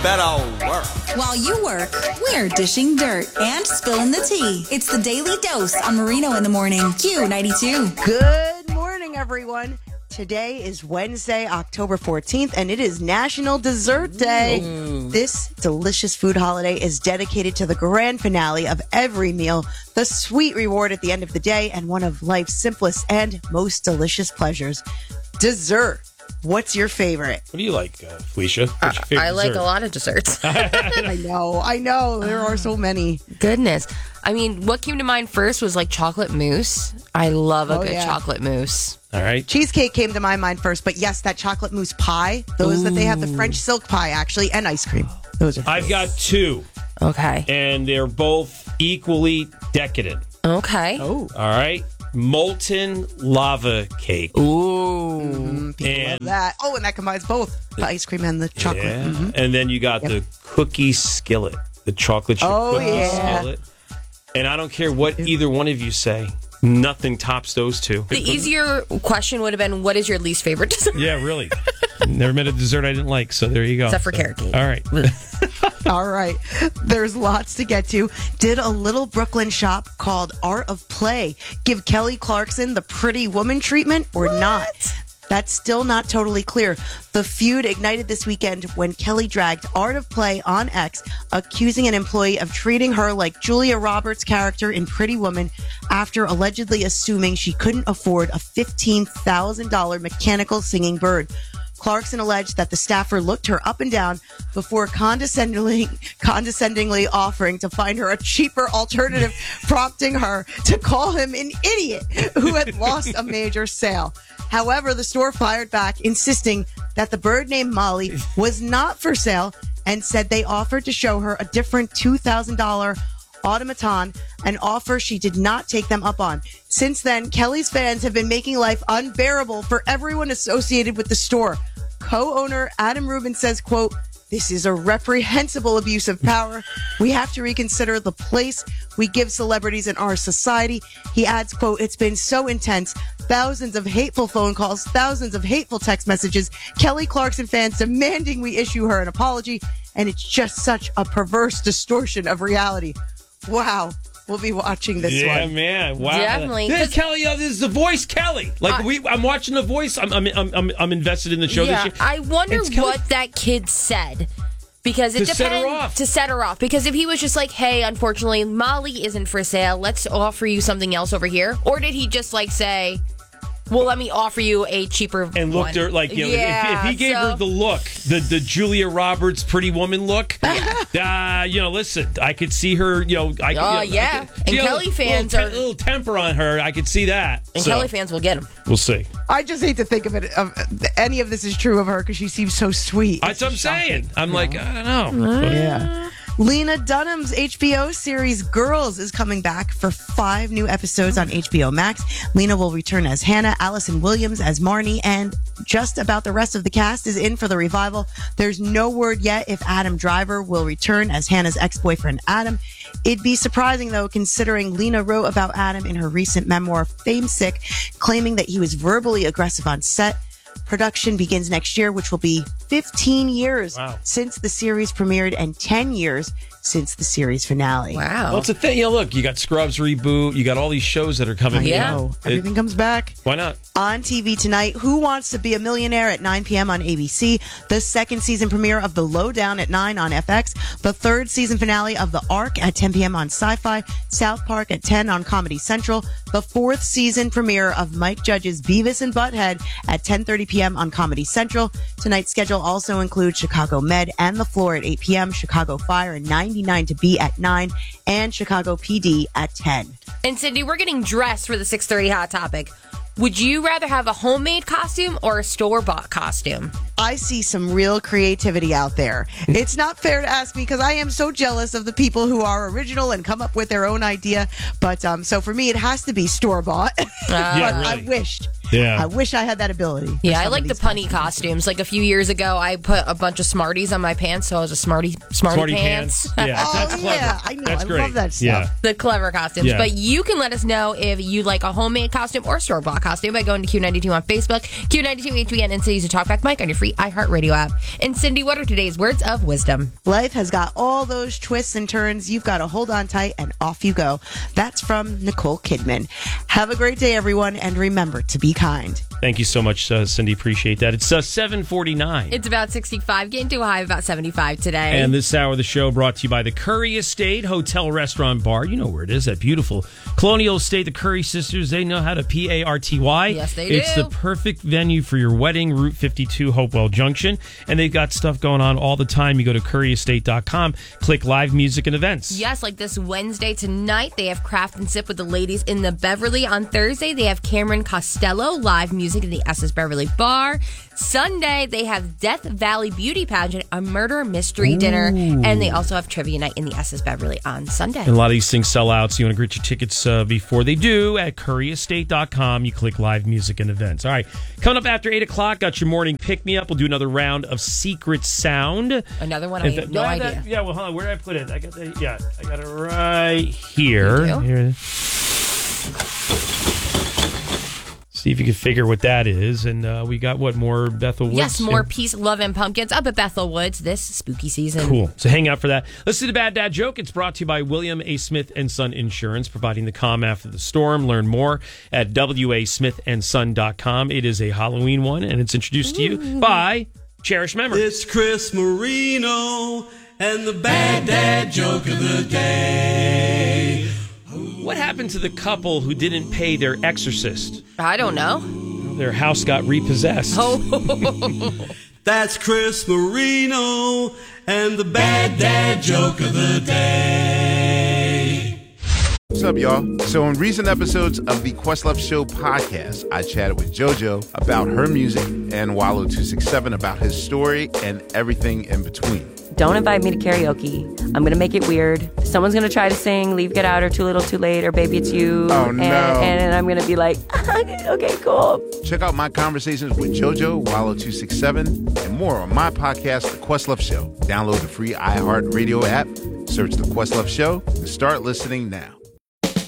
better work. While you work, we're dishing dirt and spilling the tea. It's the Daily Dose on Marino in the Morning, Q92. Good morning, everyone. Today is Wednesday, October 14th, and it is National Dessert Day. This delicious food holiday is dedicated to the grand finale of every meal, the sweet reward at the end of the day, and one of life's simplest and most delicious pleasures, dessert. What's your favorite? What do you like, Felicia? What's your favorite I like dessert? a lot of desserts. I know. There are so many. Goodness. I mean, what came to mind first was like chocolate mousse. I love a good chocolate mousse. All right. Cheesecake came to my mind first, but yes, that chocolate mousse pie. Those that they have, the French silk pie, actually, and ice cream. Those are I've got two, Okay. and they're both equally decadent. Okay. Oh. All right. Molten lava cake. Ooh. And that. Oh, and that combines both the ice cream and the chocolate. yeah. Mhm. And then you got the cookie skillet, the chocolate chip cookie yeah. skillet. And I don't care what either one of you say. Nothing tops those two. The easier question would have been, what is your least favorite dessert? Yeah, really. Never met a dessert I didn't like, so there you go. Except for carrot cake. All right. All right. There's lots to get to. Did a little Brooklyn shop called Art of Play give Kelly Clarkson the pretty woman treatment or not? That's still not totally clear. The feud ignited this weekend when Kelly dragged Art of Play on X, accusing an employee of treating her like Julia Roberts' character in Pretty Woman after allegedly assuming she couldn't afford a $15,000 mechanical singing bird. Clarkson alleged that the staffer looked her up and down before condescendingly offering to find her a cheaper alternative, prompting her to call him an idiot who had lost a major sale. However, the store fired back, insisting that the bird named Molly was not for sale and said they offered to show her a different $2,000 automaton, an offer she did not take them up on. Since then, Kelly's fans have been making life unbearable for everyone associated with the store. Co-owner Adam Rubin says, quote, "This is a reprehensible abuse of power. We have to reconsider the place we give celebrities in our society." He adds, quote, "It's been so intense. Thousands of hateful phone calls, thousands of hateful text messages, Kelly Clarkson fans demanding we issue her an apology. And it's just such a perverse distortion of reality." Wow. We'll be watching this one. Yeah, man. Wow. Definitely. This is Kelly. This is The Voice Kelly. Like I'm watching The Voice. I'm invested in the show this year. I wonder It's Kelly- what that kid said. Because it To depends. set her off. To set her off. Because if he was just like, hey, unfortunately, Molly isn't for sale. Let's offer you something else over here. Or did he just like say, well, let me offer you a cheaper and looked one. her like, you know, Yeah, if he gave her the look, the Julia Roberts Pretty Woman look, listen, I could see her, yeah. And Kelly fans a little temper on her. I could see that. And So, Kelly fans will get him. we'll see. I just hate to think of it, any of this is true of her because she seems so sweet. That's what I'm saying. I'm like, I don't know. Yeah. Lena Dunham's HBO series Girls is coming back for 5 new episodes on HBO Max. Lena will return as Hannah, Allison Williams as Marnie, and just about the rest of the cast is in for the revival. There's no word yet if Adam Driver will return as Hannah's ex-boyfriend Adam. It'd be surprising, though, considering Lena wrote about Adam in her recent memoir, Fame Sick, claiming that he was verbally aggressive on set. Production begins next year, which will be 15 years since the series premiered and 10 years since the series finale. Wow. Well, it's a thing. Look, you got Scrubs reboot. You got all these shows that are coming. Yeah. Everything comes back. Why not? On TV tonight, Who Wants to Be a Millionaire at 9 p.m. on ABC. The second season premiere of The Lowdown at 9 on FX. The third season finale of The Ark at 10 p.m. on Sci-Fi. South Park at 10 on Comedy Central. The fourth season premiere of Mike Judge's Beavis and Butthead at 10:30 p.m. on Comedy Central. Tonight's schedule also includes Chicago Med and The Floor at 8 p.m., Chicago Fire and 99 to Be at 9, and Chicago PD at 10. And Cindy, we're getting dressed for the 6:30 Hot Topic. Would you rather have a homemade costume or a store-bought costume? I see some real creativity out there. It's not fair to ask me because I am so jealous of the people who are original and come up with their own idea. But so for me, it has to be store-bought. But Yeah, I really. wished Yeah. I wish I had that ability. for Yeah, I some like of the these punny costumes. Like a few years ago, I put a bunch of Smarties on my pants, so I was a Smarty pants. Yeah, Oh, that's clever. yeah, I know. That's I great. love that stuff. Yeah. The clever costumes. Yeah. But you can let us know if you like a homemade costume or store-bought costume by going to Q92 on Facebook, Q92 HBN, and Cities to Talkback Mike on your free iHeartRadio app. And Cindy, what are today's words of wisdom? Life has got all those twists and turns. You've got to hold on tight and off you go. That's from Nicole Kidman. Have a great day, everyone, and remember to be kind. Thank you so much, Cindy. Appreciate that. It's 7:49. It's about 65, getting to a high of about 75 today. And this hour of the show brought to you by the Curry Estate Hotel, Restaurant, Bar. You know where it is, that beautiful Colonial Estate. The Curry sisters, they know how to P-A-R-T-Y. Yes, they It's do. the perfect venue for your wedding, Route 52, Hopewell Junction. And they've got stuff going on all the time. You go to curryestate.com, click live music and events. Yes, like this Wednesday tonight, they have Craft and Sip with the ladies in the Beverly. On Thursday, they have Cameron Costello, live music in the SS Beverly Bar. Sunday, they have Death Valley Beauty Pageant, a murder mystery dinner, and they also have Trivia Night in the SS Beverly on Sunday. And a lot of these things sell out, so you want to get your tickets before they do at curryestate.com. You click live music and events. All right, coming up after 8 o'clock, got your morning pick-me-up. We'll do another round of Secret Sound. Another one, I have no idea. Yeah, well, hold on. Where did I put it? I got it right here. You do? Here. See if you can figure what that is. And we got, more Bethel Woods? Yes, more Peace, Love, and Pumpkins up at Bethel Woods this spooky season. Cool. So hang out for that. Let's do the Bad Dad Joke. It's brought to you by William A. Smith & Son Insurance, providing the calm after the storm. Learn more at wasmithandson.com. It is a Halloween one, and it's introduced to you by Cherished Memories. It's Chris Marino and the Bad Dad Joke of the Day. What happened to the couple who didn't pay their exorcist? I don't know. Their house got repossessed. Oh, That's Chris Marino and the Bad Dad Joke of the Day. What's up, y'all? So in recent episodes of the Questlove Show podcast, I chatted with JoJo about her music and Wallow267 about his story and everything in between. Don't invite me to karaoke. I'm going to make it weird. Someone's going to try to sing Leave, Get Out, or Too Little, Too Late, or Baby, It's You. Oh, no. And I'm going to be like, okay, cool. Check out my conversations with JoJo, Wallow267, and more on my podcast, The Questlove Show. Download the free iHeartRadio app, search The Questlove Show, and start listening now.